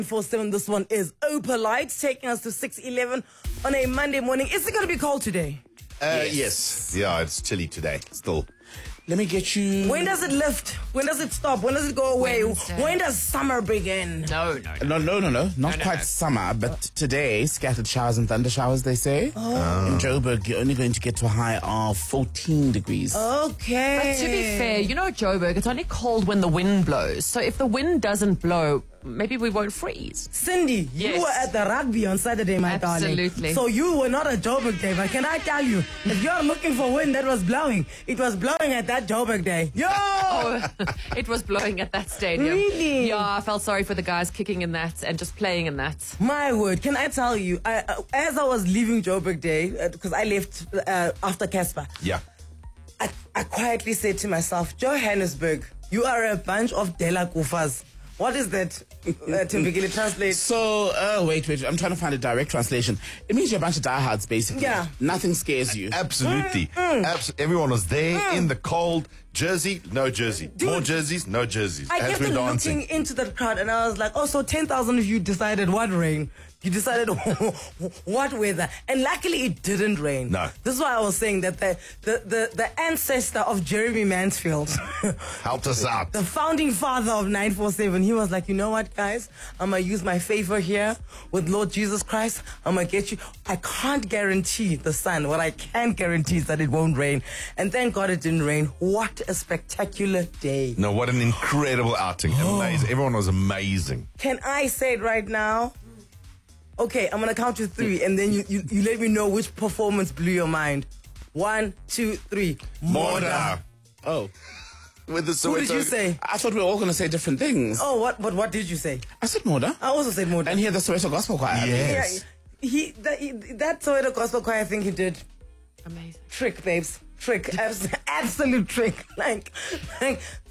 947. This one is Opalite, taking us to 6:11 on a Monday morning. Is it going to be cold today? Yes. Yeah, it's chilly today. Still. Let me get you... When does it lift? When does it stop? When does it go away? Wednesday. When does summer begin? No. No. Not quite summer, but today, scattered showers and thunder showers, they say. In Joburg, you're only going to get to a high of 14 degrees. Okay. But to be fair, you know, Joburg, it's only cold when the wind blows. So if the wind doesn't blow, maybe we won't freeze. Cindy, you Yes. were at the rugby on Saturday, my darling. Absolutely. So you were not a Joburg day, but can I tell you, if you're looking for wind that was blowing, it was blowing at that Joburg day. Yo! Oh, it was blowing at that stadium. Really? Yeah, I felt sorry for the guys kicking in that and just playing in that. My word, can I tell you, as I was leaving Joburg Day, because I left after Casper, Yeah. I quietly said to myself, Johannesburg, you are a bunch of Dela Kufas. What is that? Typically translate. So, wait, I'm trying to find a direct translation. It means you're a bunch of diehards, basically. Yeah. Nothing scares you. Absolutely. Everyone was there in the cold. Jersey, no jersey. Dude, More jerseys, no jerseys. I As kept we're dancing. looking into the crowd and I was like, oh, so 10,000 of you decided what rain? You decided what weather? And luckily it didn't rain. No. This is why I was saying that the ancestor of Jeremy Mansfield, Helped us out. the founding father of 947, he was like, you know what, guys? I'm going to use my favor here with Lord Jesus Christ. I'm going to get you. I can't guarantee the sun. What I can guarantee is that it won't rain. And thank God it didn't rain. What a spectacular day. No, what an incredible outing. Amazing. Everyone was amazing. Can I say it right now? Okay, I'm going to count to 3 and then you let me know which performance blew your mind. 1, 2, 3. Morda. Oh. With the Who did you say? I thought we were all going to say different things. Oh, what did you say? I said Morda. I also said Morda. And here the Soweto Gospel Choir. Yes. That Soweto Gospel Choir, I think he did Amazing. trick, babes. Trick. Absolute trick. Like